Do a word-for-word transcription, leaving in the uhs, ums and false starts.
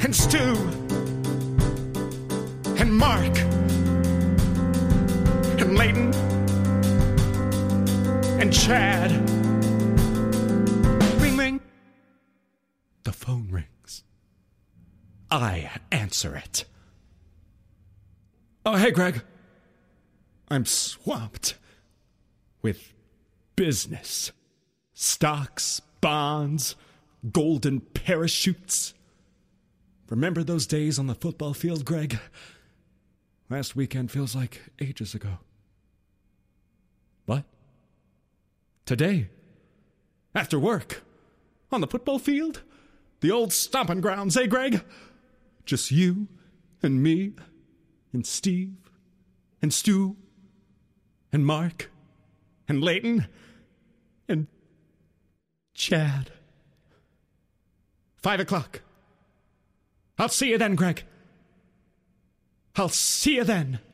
and Stu and Mark and Leighton and Chad. Ring, ring. The phone rings. I answer it. Oh, hey, Greg. I'm swamped with business. Stocks, bonds, golden parachutes. Remember those days on the football field, Greg? Last weekend feels like ages ago. What? Today? After work? On the football field? The old stomping grounds, eh, Greg? Just you and me and Steve and Stu and Mark and Leighton and Chad. Five o'clock. I'll see you then, Greg. I'll see you then.